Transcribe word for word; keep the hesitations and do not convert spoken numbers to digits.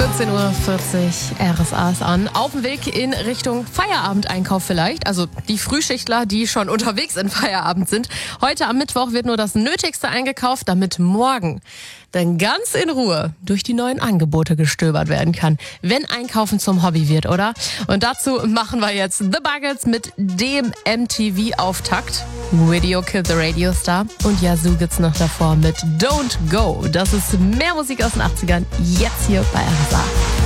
vierzehn Uhr vierzig, R S A ist an. Auf dem Weg in Richtung Feierabendeinkauf vielleicht. Also die Frühschichtler, die schon unterwegs in Feierabend sind. Heute am Mittwoch wird nur das Nötigste eingekauft, damit morgen dann ganz in Ruhe durch die neuen Angebote gestöbert werden kann. Wenn Einkaufen zum Hobby wird, oder? Und dazu machen wir jetzt The Buggles mit dem M T V-Auftakt. Video Killed the Radio Star. Und Yazoo gibt's noch davor mit Don't Go. Das ist mehr Musik aus den achtzigern, jetzt hier bei R S A.